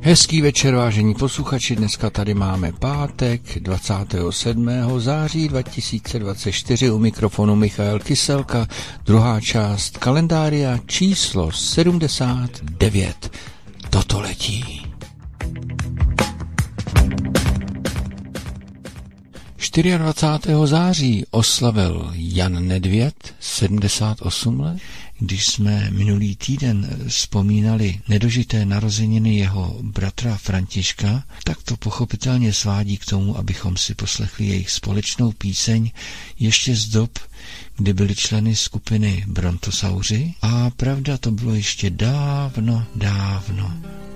Hezký večer, vážení posluchači, dneska tady máme pátek 27. září 2024, u mikrofonu Michael Kyselka, druhá část kalendária číslo 79. Toto letí. 24. září oslavil Jan Nedvěd 78 let. Když jsme minulý týden vzpomínali nedožité narozeniny jeho bratra Františka, tak to pochopitelně svádí k tomu, abychom si poslechli jejich společnou píseň ještě z dob, kdy byli členy skupiny Brontosauři. A pravda, to bylo ještě dávno,